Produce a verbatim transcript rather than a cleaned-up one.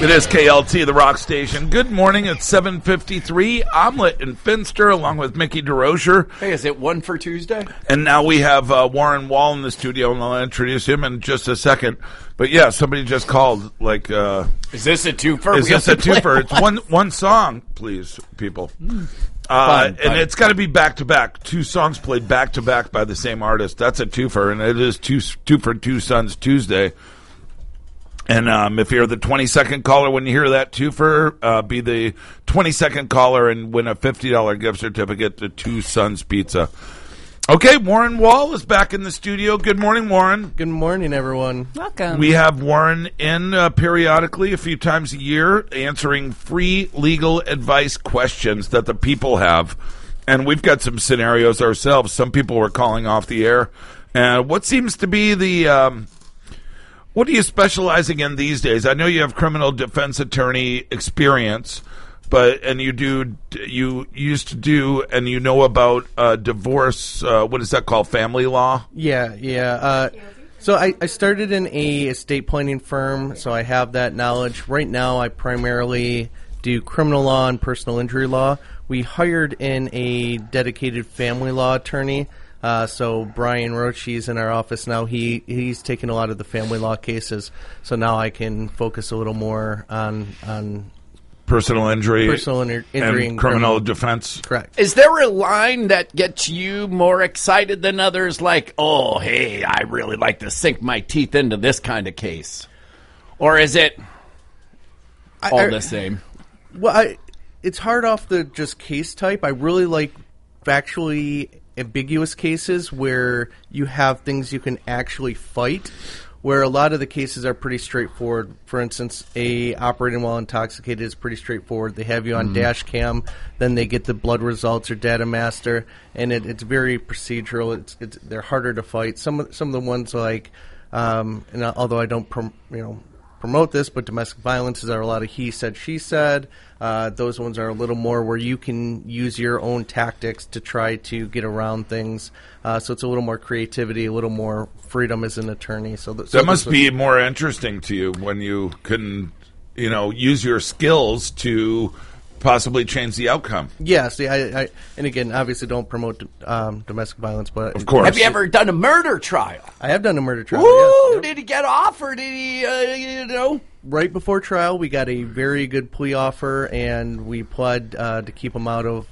It is K L T, the rock station. Good morning at seven fifty-three. Omelet and Finster, along with Mickey DeRocher. Hey, is it one for Tuesday? And now we have uh, Warren Wall in the studio, and I'll introduce him in just a second. But yeah, somebody just called. Like, uh, is this a twofer? Is this a twofer? It's one one song, please, people. Mm. Uh, fun, and fun. It's got to be back to back. Two songs played back to back by the same artist. That's a twofer, and it is two two for Two Sons Tuesday. And um, if you're the twenty-second caller when you hear that twofer, uh, be the twenty-second caller and win a fifty dollars gift certificate to Two Sons Pizza. Okay, Warren Wall is back in the studio. Good morning, Warren. Good morning, everyone. Welcome. We have Warren in uh, periodically, a few times a year, answering free legal advice questions that the people have. And we've got some scenarios ourselves. Some people were calling off the air. And what seems to be the... Um, What are you specializing in these days? I know you have criminal defense attorney experience, but and you do you used to do and you know about uh, divorce. Uh, what is that called? Family law? Yeah, yeah. Uh, so I, I started in a estate planning firm, so I have that knowledge. Right now, I primarily do criminal law and personal injury law. We hired in a dedicated family law attorney. Uh, so Brian Roach, he's in our office now. He he's taken a lot of the family law cases. So now I can focus a little more on on personal injury, personal injury, injury and, and criminal criminal defense. Correct. Is there a line that gets you more excited than others? Like, oh, hey, I really like to sink my teeth into this kind of case, or is it all I, I, the same? Well, I, it's hard off the just case type. I really like factually ambiguous cases where you have things you can actually fight, where a lot of the cases are pretty straightforward. For instance, a operating while intoxicated is pretty straightforward. They have you on mm. dash cam, then they get the blood results or data master, and it, it's very procedural. It's, it's they're harder to fight. Some of some of the ones like, um, and although I don't prom, you know promote this, but domestic violences are a lot of he said she said. Uh, those ones are a little more where you can use your own tactics to try to get around things. Uh, so it's a little more creativity, a little more freedom as an attorney. So, th- so that must be more interesting to you when you can, you know, use your skills to possibly change the outcome. Yes, yeah, I, I, and again, obviously don't promote um, domestic violence, but of course. Have you ever done a murder trial? I have done a murder trial. Woo! Yes, yep. Did he get off, or did he, uh, you know? Right before trial, we got a very good plea offer, and we pled uh, to keep him out of